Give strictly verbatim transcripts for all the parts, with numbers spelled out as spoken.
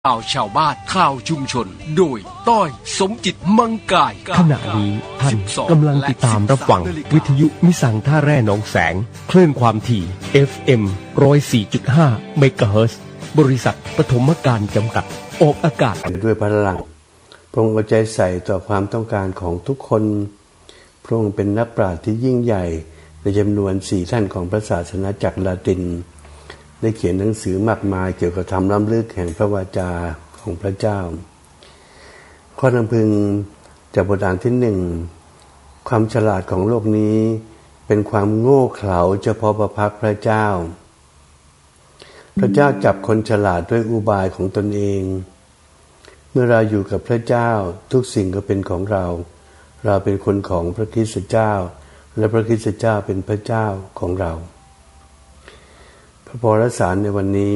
ข่าวชาวบ้านข่าวชุมชนโดยต้อยสมจิตมังกายขณะนี้ท่านกำลังติดตามรับฟังวิทยุมิสังท่าแร่หนองแสงคลื่นความถี่ เอฟ เอ็ม หนึ่งศูนย์สี่จุดห้า เมกะเฮิรตซ์บริษัทปฐมการจำกัดออกอากาศด้วยพลังพระองค์เอาใจใส่ต่อความต้องการของทุกคนพระองค์เป็นนักปราชญ์ที่ยิ่งใหญ่ในจำนวนสี่ท่านของพระศาสนาจักรลาตินได้เขียนหนังสือมากมายเกี่ยวกับธรรมล้ำลึกแห่งพระวาจาของพระเจ้าข้อนำพึงจากบทอ่านที่หนึ่งความฉลาดของโลกนี้เป็นความโง่เขลาเฉพาะพระพักพระเจ้าพระเจ้าจับคนฉลาดด้วยอุบายของตนเองเมื่อเราอยู่กับพระเจ้าทุกสิ่งก็เป็นของเราเราเป็นคนของพระคริสต์เจ้าและพระคริสต์เจ้าเป็นพระเจ้าของเราพระพรสารในวันนี้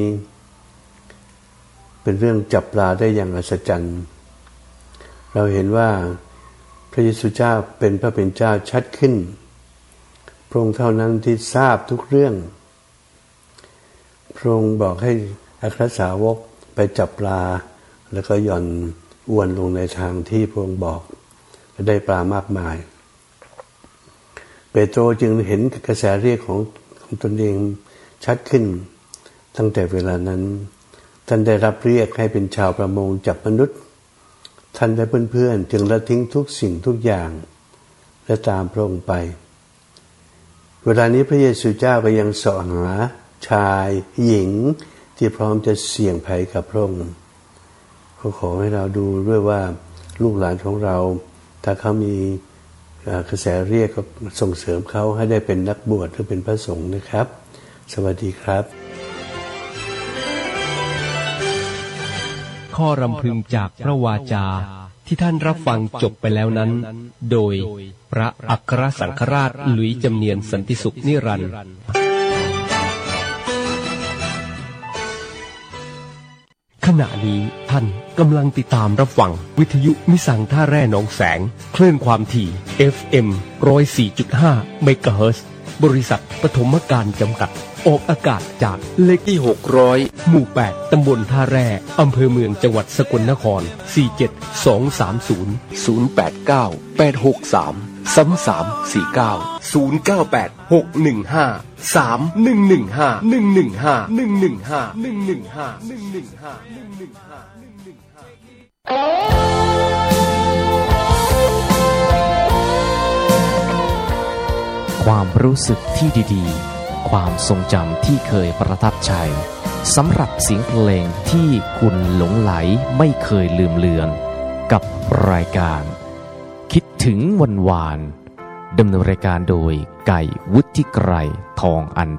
เป็นเรื่องจับปลาได้อย่างอัศจรรย์เราเห็นว่าพระเยซูเจ้าเป็นพระเป็นเจ้าชัดขึ้นพระองค์เท่านั้นที่ทราบทุกเรื่องพระองค์บอกให้อัครสาวกไปจับปลาแล้วก็หย่อนอวนลงในทางที่พระองค์บอกและได้ปลามากมายเปโตรจึงเห็นกระแสเรียกของของตนเองชัดขึ้นตั้งแต่เวลานั้นท่านได้รับเรียกให้เป็นชาวประมงจับมนุษย์ท่านและเพื่อนๆจึงละทิ้งทุกสิ่งทุกอย่างและตามพระองค์ไปเวลานี้พระเยซูเจ้าก็ยังเสาะหาชายหญิงที่พร้อมจะเสี่ยงภัยกับพระองค์เขาขอให้เราดูด้วยว่าลูกหลานของเราถ้าเขามีกระแสเรียกก็ส่งเสริมเขาให้ได้เป็นนักบวชหรือเป็นพระสงฆ์นะครับสวัสดีครับข้อรำพึงจากพระวาจาที่ท่านรับฟังจบไปแล้วนั้นโดยพระอัครสังฆราชหลุยส์จำเนียนสันติสุขนิรันดร์ขณะนี้ท่านกำลังติดตามรับฟังวิทยุมิสังท่าแร่หนองแสงคลื่นความถี่ เอฟ เอ็ม หนึ่งศูนย์สี่จุดห้า เมกะเฮิรตซ์บริษัทปฐมการจำกัดออกอากาศจากเลขที่หกร้อยหมู่แปดตำบลท่าแร่อำเภอเมืองจังหวัดสกลนครสี่ เจ็ด สอง สาม ศูนย์ ศูนย์ แปด เก้า แปด หก สาม สาม สาม สี่ เก้า ศูนย์ เก้า แปด หก หนึ่ง ห้า สาม หนึ่ง หนึ่ง ห้า หนึ่ง หนึ่ง ห้า หนึ่ง หนึ่ง ห้า หนึ่ง หนึ่ง ห้า หนึ่ง หนึ่ง ห้า หนึ่ง หนึ่ง ห้า หนึ่ง หนึ่ง ห้าความรู้สึกที่ดีๆความทรงจำที่เคยประทับใจสำหรับเสียงเพลงที่คุณหลงไหลไม่เคยลืมเลือนกับรายการคิดถึงวันวานดำเนินรายการโดยไก่วุฒิไกรทองอัญ